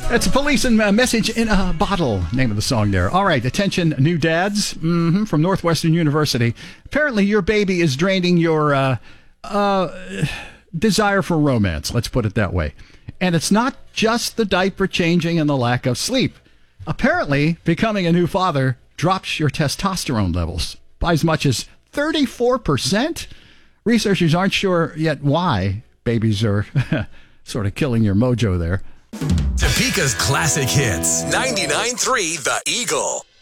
That's a police and message in a bottle, name of the song there. All right, attention, new dads from Northwestern University. Apparently your baby is draining your desire for romance, let's put it that way. And it's not just the diaper changing and the lack of sleep. Apparently, becoming a new father drops your testosterone levels by as much as 34%. Researchers aren't sure yet why babies are sort of killing your mojo there. Topeka's classic hits. 99.3 The Eagle.